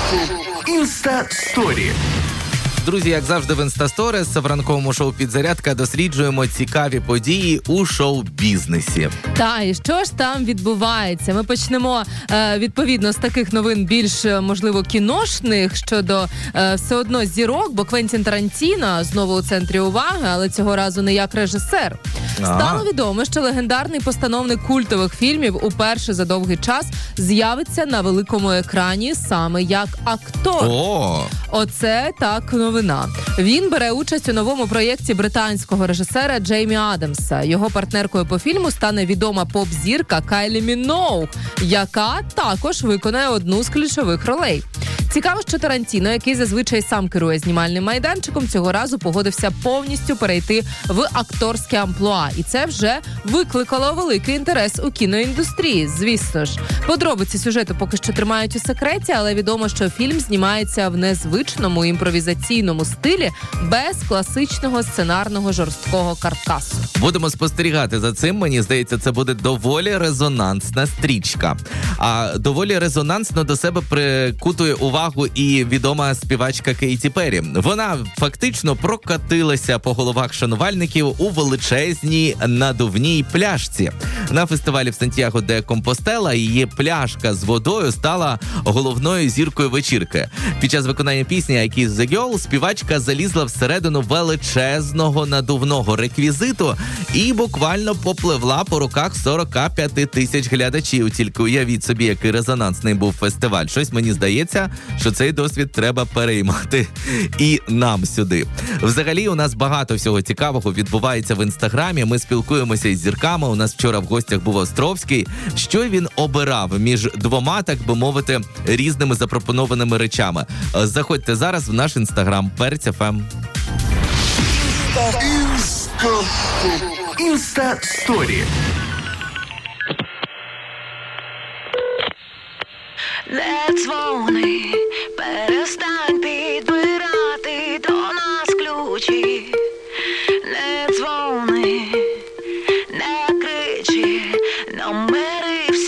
Інста-сторі. Друзі, як завжди в Інстасторіс, в ранковому шоу «Підзарядка» досліджуємо цікаві події у шоу-бізнесі. Та, і що ж там відбувається? Ми почнемо, відповідно, з таких новин більш, можливо, кіношних щодо все одно зірок, бо Квентін Тарантіно знову у центрі уваги, але цього разу не як режисер. Стало відомо, що легендарний постановник культових фільмів уперше за довгий час з'явиться на великому екрані саме як актор. Оце так новина. Він бере участь у новому проєкті британського режисера Джеймі Адамса. Його партнеркою по фільму стане відома поп-зірка Кайлі Міноуг, яка також виконає одну з ключових ролей. Цікаво, що Тарантіно, який зазвичай сам керує знімальним майданчиком, цього разу погодився повністю перейти в акторське амплуа. І це вже викликало великий інтерес у кіноіндустрії, звісно ж. Подробиці сюжету поки що тримають у секреті, але відомо, що фільм знімається в незвичному імпровізаційному стилі, без класичного сценарного жорсткого каркасу. Будемо спостерігати за цим. Мені здається, це буде доволі резонансна стрічка. А доволі резонансно до себе прикутує увагу і відома співачка Кейті Перрі. Вона фактично прокатилася по головах шанувальників у величезній надувній пляшці. На фестивалі в Сантьяго де Компостела її пляшка з водою стала головною зіркою вечірки. Під час виконання пісні «I Kiss the Girl» співачка залізла всередину величезного надувного реквізиту і буквально попливла по руках 45 тисяч глядачів. Тільки уявіть собі, який резонансний був фестиваль. Щось мені здається, що цей досвід треба переймати і нам сюди. Взагалі, у нас багато всього цікавого відбувається в Інстаграмі. Ми спілкуємося із зірками. У нас вчора в гостях був Островський. Що він обирав між двома, так би мовити, різними запропонованими речами? Заходьте зараз в наш Інстаграм Перця.ФМ. Інста-сторі. Не дзвони, перестань підбирати до нас ключі.